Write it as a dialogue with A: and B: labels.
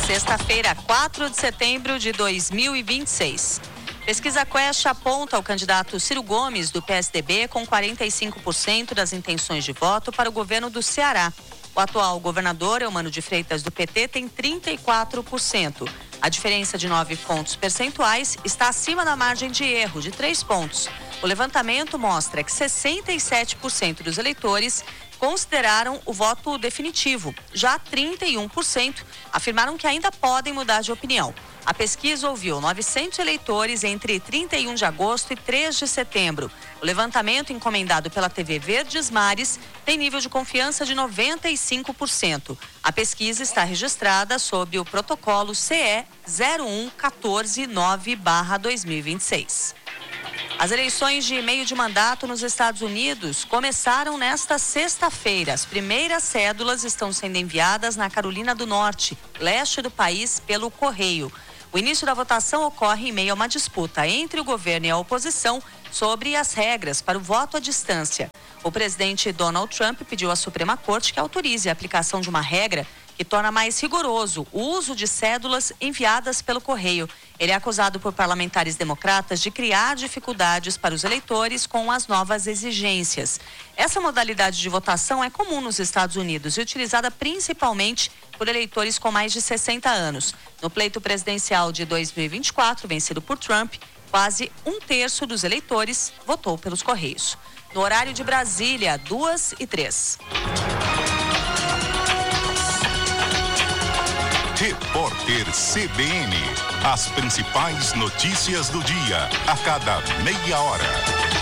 A: Sexta-feira, 4 de setembro de 2026. Pesquisa Quest aponta o candidato Ciro Gomes, do PSDB, com 45% das intenções de voto para o governo do Ceará. O atual governador, Eumano de Freitas, do PT, tem 34%. A diferença de 9 pontos percentuais está acima da margem de erro, de 3 pontos. O levantamento mostra que 67% dos eleitores consideraram o voto definitivo. Já 31% afirmaram que ainda podem mudar de opinião. A pesquisa ouviu 900 eleitores entre 31 de agosto e 3 de setembro. O levantamento, encomendado pela TV Verdes Mares, tem nível de confiança de 95%. A pesquisa está registrada sob o protocolo CE 01149/2026. As eleições de meio de mandato nos Estados Unidos começaram nesta sexta-feira. As primeiras cédulas estão sendo enviadas na Carolina do Norte, leste do país, pelo correio. O início da votação ocorre em meio a uma disputa entre o governo e a oposição sobre as regras para o voto à distância. O presidente Donald Trump pediu à Suprema Corte que autorize a aplicação de uma regra que torna mais rigoroso o uso de cédulas enviadas pelo correio. Ele é acusado por parlamentares democratas de criar dificuldades para os eleitores com as novas exigências. Essa modalidade de votação é comum nos Estados Unidos e utilizada principalmente por eleitores com mais de 60 anos. No pleito presidencial de 2024, vencido por Trump, quase 1/3 dos eleitores votou pelos correios. No horário de Brasília, 2h03.
B: Repórter CBN. As principais notícias do dia, a cada meia hora.